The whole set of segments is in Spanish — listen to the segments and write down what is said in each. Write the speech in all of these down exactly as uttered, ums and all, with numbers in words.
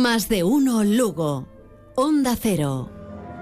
Más de uno Lugo. Onda Cero.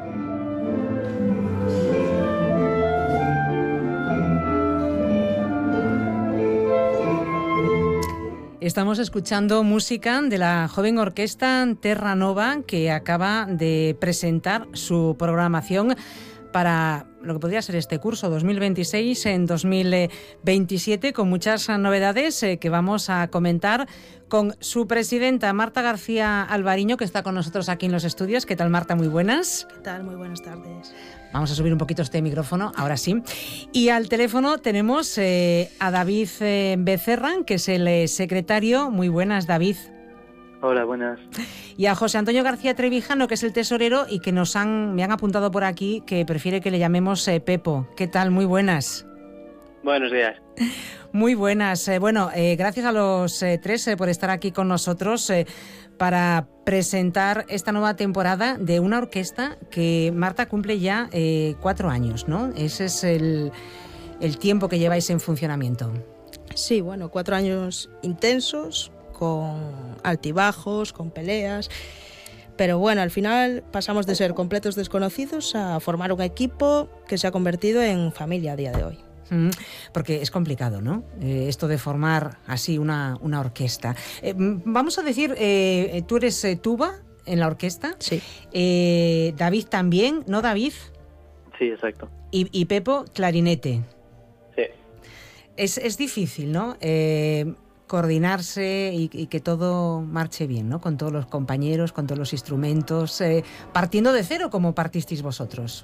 Estamos escuchando música de la joven orquesta Terra Nova, que acaba de presentar su programación para lo que podría ser este curso dos mil veintiséis en dos mil veintisiete, con muchas novedades eh, que vamos a comentar con su presidenta, Marta García Alvariño, que está con nosotros aquí en los estudios. ¿Qué tal, Marta? Muy buenas. ¿Qué tal? Muy buenas tardes. Vamos a subir un poquito este micrófono, ahora sí. Y al teléfono tenemos eh, a David eh, Becerra, que es el eh, secretario. Muy buenas, David. Hola, buenas. Y a José Antonio García Trevijano, que es el tesorero y que nos han me han apuntado por aquí que prefiere que le llamemos eh, Pepo. ¿Qué tal? Muy buenas. Buenos días. Muy buenas. Eh, bueno, eh, gracias a los eh, tres eh, por estar aquí con nosotros eh, para presentar esta nueva temporada de una orquesta que, Marta, cumple ya eh, cuatro años, ¿no? Ese es el, el tiempo que lleváis en funcionamiento. Sí, bueno, cuatro años intensos, con altibajos, con peleas, pero bueno, al final pasamos de ser completos desconocidos a formar un equipo que se ha convertido en familia a día de hoy. Mm, porque es complicado, ¿no? Eh, esto de formar así una, una orquesta. Eh, vamos a decir, eh, tú eres eh, tuba en la orquesta. Sí. Eh, David también, ¿no, David? Sí, exacto. Y, y Pepo, clarinete. Sí. Es, es difícil, ¿no? Eh, coordinarse y, y que todo marche bien, ¿no? Con todos los compañeros, con todos los instrumentos, eh, partiendo de cero como partisteis vosotros.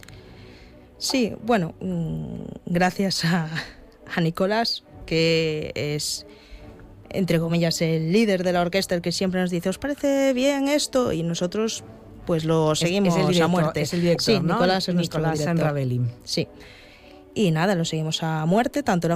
Sí, bueno, gracias a, a Nicolás, que es, entre comillas, el líder de la orquesta, el que siempre nos dice, ¿os parece bien esto? Y nosotros pues lo seguimos es, es director, a muerte. Es el director, sí, ¿no? Nicolás es Nicolás nuestro director. Sanravelli. Sí. Y nada, lo seguimos a muerte, tanto en